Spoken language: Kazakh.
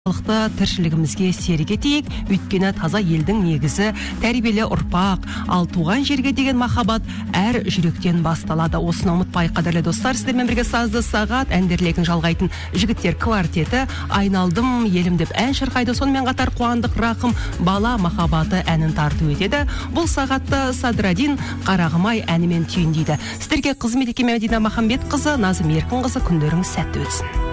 Халықты тіршілігімізге серік етейік, өйткені таза елдің негізі тәрбиелі ұрпақ, ал туған жерге деген махаббат әр жүректен басталады. Осыны ұмытпай, қадірлі достар, сіздермен бірге Сазды сағат әндерлегін жалғайтын жігіттер квартеті айналдым елім деп ән шырқайды. Сонымен қатар қуандық рақым бала махаббаты әнін тарту етеді. Бұл сағатты Садрадин Қарағымай әнімен түйіндейді. Сіздерге қызмет еткен Мәдина Махамбет қызы, Назым Еркін қызы, күндеріңіз сәтті өтсін.